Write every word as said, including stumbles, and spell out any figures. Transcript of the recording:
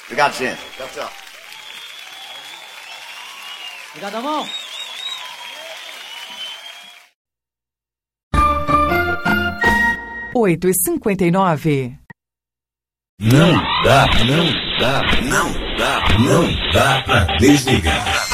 Obrigado, gente. Tchau, tchau. Obrigado, amor. oito e cinquenta e nove. Não dá, não dá, não dá, não dá pra desligar.